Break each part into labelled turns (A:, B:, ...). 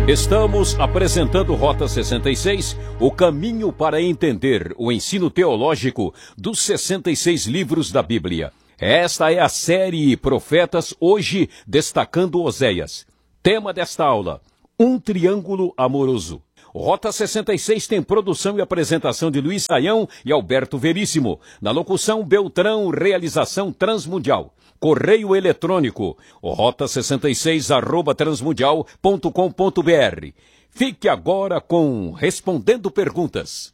A: Estamos apresentando Rota 66, o caminho para entender o ensino teológico dos 66 livros da Bíblia. Esta é a série Profetas, hoje destacando Oséias. Tema desta aula, um triângulo amoroso. Rota 66 tem produção e apresentação de Luiz Saião e Alberto Veríssimo. Na locução, Beltrão, realização Transmundial. Correio eletrônico, rota66@transmundial.com.br. Fique agora com Respondendo Perguntas.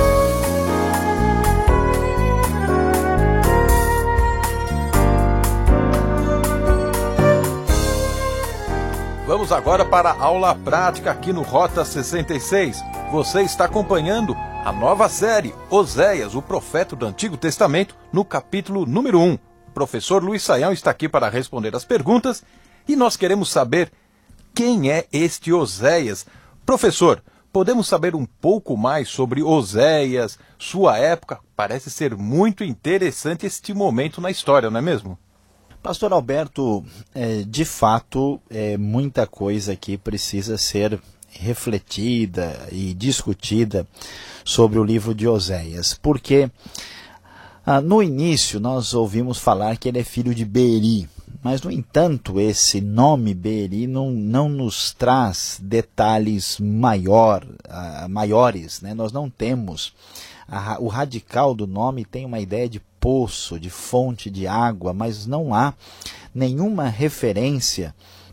B: Vamos agora para a aula prática aqui no Rota 66. Você está acompanhando a nova série Oséias, o profeta do Antigo Testamento, no capítulo número 1. O professor Luiz Saião está aqui para responder as perguntas e nós queremos saber quem é este Oséias. Professor, podemos saber um pouco mais sobre Oséias, sua época? Parece ser muito interessante este momento na história, não é mesmo?
C: Pastor Alberto, de fato, muita coisa aqui precisa ser refletida e discutida sobre o livro de Oséias, porque no início nós ouvimos falar que ele é filho de Beeri, mas no entanto esse nome Beeri não nos traz detalhes maiores, né? Nós não temos, o radical do nome tem uma ideia de poço, de fonte de água, mas não há nenhuma referência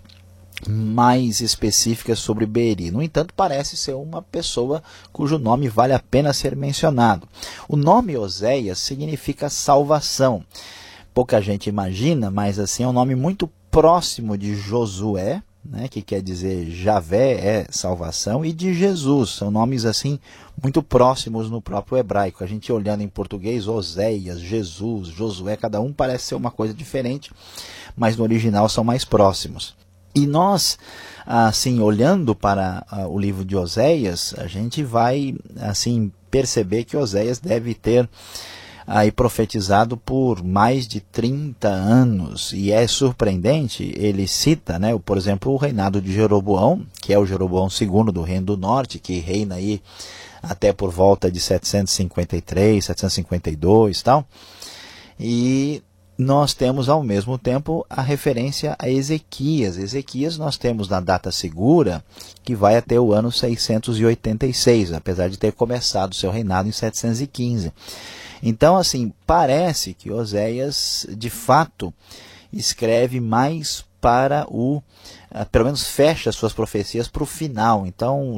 C: mais específica sobre Beeri. No entanto, parece ser uma pessoa cujo nome vale a pena ser mencionado. O nome Oséias significa salvação. Pouca gente imagina, mas assim é um nome muito próximo de Josué, né, que quer dizer Javé é salvação, e de Jesus. São nomes assim muito próximos no próprio hebraico. A gente olhando em português, Oséias, Jesus, Josué, cada um parece ser uma coisa diferente, mas no original são mais próximos. E nós, assim, olhando para o livro de Oséias, a gente vai assim perceber que Oséias deve ter aí profetizado por mais de 30 anos, e é surpreendente, ele cita, né, por exemplo, o reinado de Jeroboão, que é o Jeroboão II do Reino do Norte, que reina aí até por volta de 753, 752 e tal, e nós temos ao mesmo tempo a referência a Ezequias. Ezequias nós temos na data segura que vai até o ano 686, apesar de ter começado seu reinado em 715. Então, assim, parece que Oséias, de fato, escreve mais para pelo menos fecha suas profecias para o final. Então,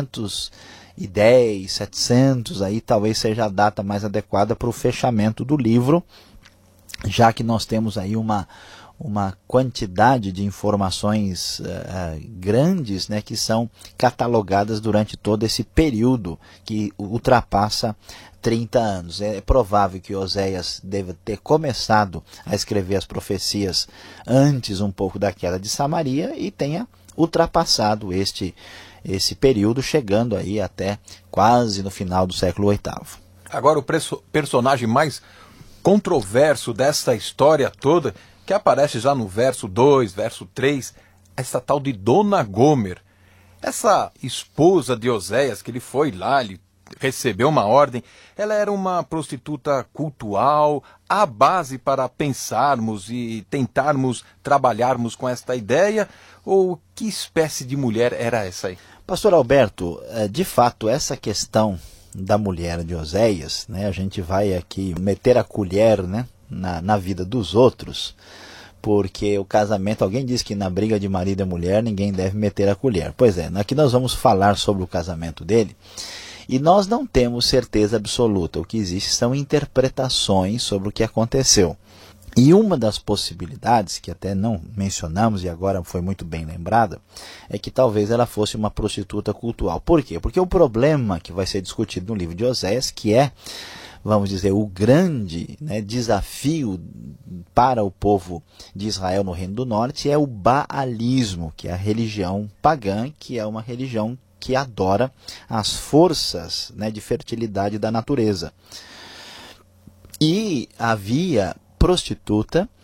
C: 710, 700, aí talvez seja a data mais adequada para o fechamento do livro, já que nós temos aí uma quantidade de informações grandes, né, que são catalogadas durante todo esse período que ultrapassa 30 anos. É provável que Oséias deva ter começado a escrever as profecias antes um pouco da queda de Samaria e tenha ultrapassado esse período, chegando aí até quase no final do século VIII.
B: Agora o personagem mais controverso dessa história toda, que aparece já no verso 2, verso 3, essa tal de Dona Gomer. Essa esposa de Oséias, que ele foi lá, ele recebeu uma ordem, ela era uma prostituta cultual. Há base para pensarmos e tentarmos trabalharmos com esta ideia? Ou que espécie de mulher era essa aí?
C: Pastor Alberto, de fato, essa questão da mulher de Oséias, né, a gente vai aqui meter a colher, né, na vida dos outros, porque o casamento, alguém diz que na briga de marido e mulher ninguém deve meter a colher. Pois é, aqui nós vamos falar sobre o casamento dele, e nós não temos certeza absoluta. O que existe são interpretações sobre o que aconteceu. E uma das possibilidades, que até não mencionamos e agora foi muito bem lembrada, é que talvez ela fosse uma prostituta cultual. Por quê? Porque o problema que vai ser discutido no livro de Oséias, que é, vamos dizer, o grande, né, desafio para o povo de Israel no Reino do Norte, é o baalismo, que é a religião pagã, que é uma religião que adora as forças, né, de fertilidade da natureza. E havia prostituta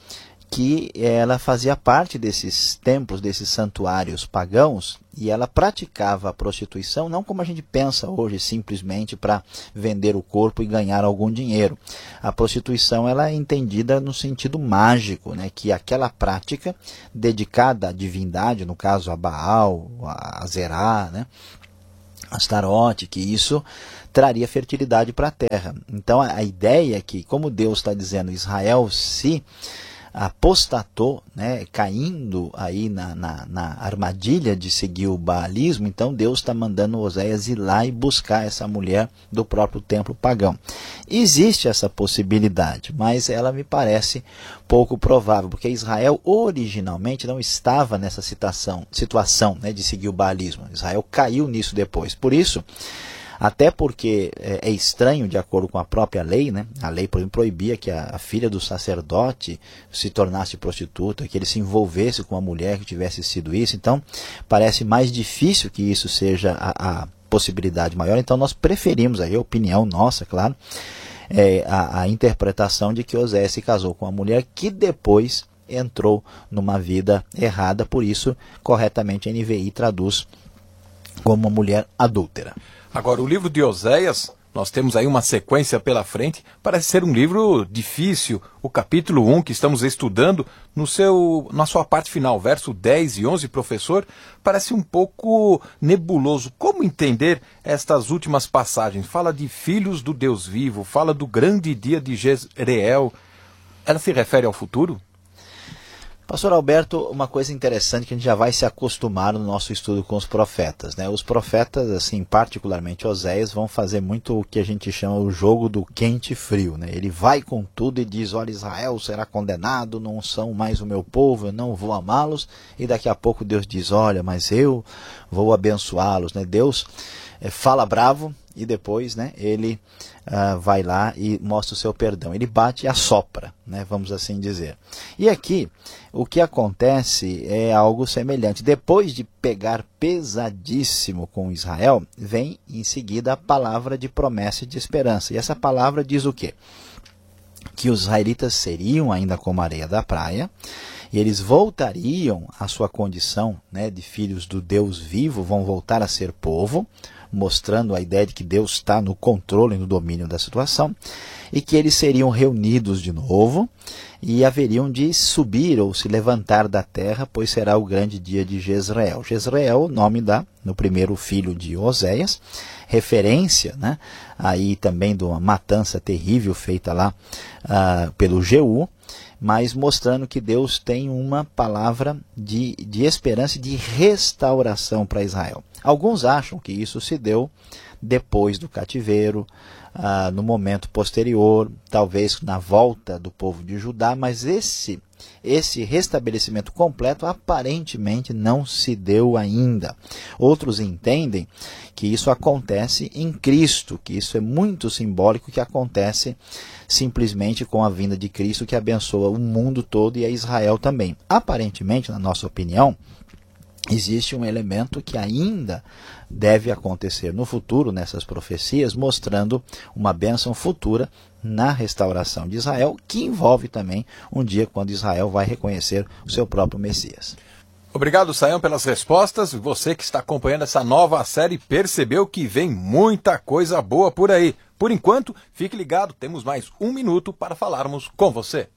C: que ela fazia parte desses templos, desses santuários pagãos, e ela praticava a prostituição não como a gente pensa hoje, simplesmente para vender o corpo e ganhar algum dinheiro. A prostituição ela é entendida no sentido mágico, né, que aquela prática dedicada à divindade, no caso a Baal, a Zerá, né, Astarote, que isso traria fertilidade para a terra. Então a ideia é que, como Deus está dizendo, Israel se apostatou, né, caindo aí na armadilha de seguir o baalismo, então Deus está mandando Oséias ir lá e buscar essa mulher do próprio templo pagão. Existe essa possibilidade, mas ela me parece pouco provável, porque Israel originalmente não estava nessa situação, né, de seguir o baalismo. Israel caiu nisso depois. Por isso, até porque é estranho, de acordo com a própria lei, né? A lei, por exemplo, proibia que a filha do sacerdote se tornasse prostituta, que ele se envolvesse com uma mulher que tivesse sido isso. Então, parece mais difícil que isso seja a possibilidade maior. Então, nós preferimos, aí a opinião nossa, claro, a interpretação de que Oséias se casou com uma mulher que depois entrou numa vida errada. Por isso, corretamente, a NVI traduz como uma mulher adúltera.
B: Agora, o livro de Oséias, nós temos aí uma sequência pela frente, parece ser um livro difícil. O capítulo 1 que estamos estudando, na sua parte final, verso 10 e 11, professor, parece um pouco nebuloso. Como entender estas últimas passagens? Fala de filhos do Deus vivo, fala do grande dia de Jezreel. Ela se refere ao futuro?
C: Pastor Alberto, uma coisa interessante que a gente já vai se acostumar no nosso estudo com os profetas, né? Os profetas, assim, particularmente Oséias, vão fazer muito o que a gente chama o jogo do quente e frio, né? Ele vai com tudo e diz, olha, Israel será condenado, não são mais o meu povo, eu não vou amá-los. E daqui a pouco Deus diz, olha, mas eu vou abençoá-los, né? Deus fala bravo e depois, né, ele vai lá e mostra o seu perdão. Ele bate e assopra, né, vamos assim dizer. E aqui, o que acontece é algo semelhante. Depois de pegar pesadíssimo com Israel, vem em seguida a palavra de promessa e de esperança. E essa palavra diz o quê? Que os israelitas seriam ainda como a areia da praia, e eles voltariam à sua condição, né, de filhos do Deus vivo, vão voltar a ser povo, mostrando a ideia de que Deus está no controle e no domínio da situação, e que eles seriam reunidos de novo e haveriam de subir ou se levantar da terra, pois será o grande dia de Jezreel. Jezreel, o nome no primeiro filho de Oséias, referência, né, aí também de uma matança terrível feita lá pelo Jeú, mas mostrando que Deus tem uma palavra de esperança e de restauração para Israel. Alguns acham que isso se deu depois do cativeiro, no momento posterior, talvez na volta do povo de Judá, mas esse restabelecimento completo aparentemente não se deu ainda. Outros entendem que isso acontece em Cristo, que isso é muito simbólico, que acontece simplesmente com a vinda de Cristo, que abençoa o mundo todo e a Israel também. Aparentemente, na nossa opinião, existe um elemento que ainda deve acontecer no futuro, nessas profecias, mostrando uma bênção futura na restauração de Israel, que envolve também um dia quando Israel vai reconhecer o seu próprio Messias.
B: Obrigado, Sayão, pelas respostas. Você que está acompanhando essa nova série percebeu que vem muita coisa boa por aí. Por enquanto, fique ligado, temos mais 1 minuto para falarmos com você.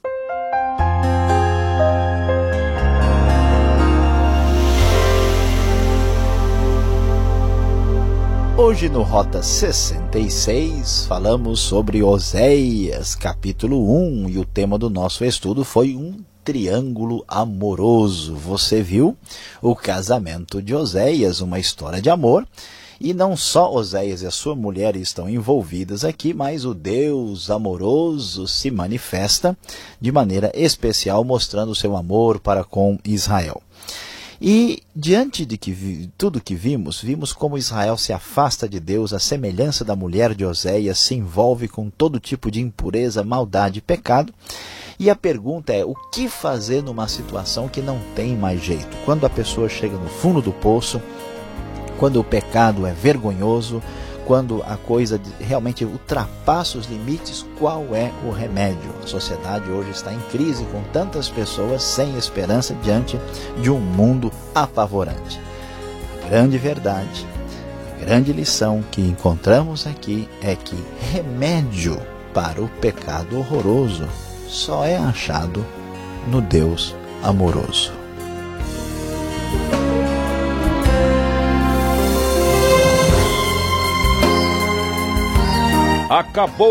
C: Hoje no Rota 66 falamos sobre Oséias, capítulo 1, e o tema do nosso estudo foi um triângulo amoroso. Você viu o casamento de Oséias, uma história de amor, e não só Oséias e a sua mulher estão envolvidas aqui, mas o Deus amoroso se manifesta de maneira especial, mostrando o seu amor para com Israel. E diante de tudo que vimos como Israel se afasta de Deus, a semelhança da mulher de Oséias se envolve com todo tipo de impureza, maldade e pecado. E a pergunta é, o que fazer numa situação que não tem mais jeito? Quando a pessoa chega no fundo do poço, quando o pecado é vergonhoso, quando a coisa realmente ultrapassa os limites, qual é o remédio? A sociedade hoje está em crise, com tantas pessoas sem esperança diante de um mundo apavorante. A grande verdade, a grande lição que encontramos aqui é que remédio para o pecado horroroso só é achado no Deus amoroso.
A: Acabou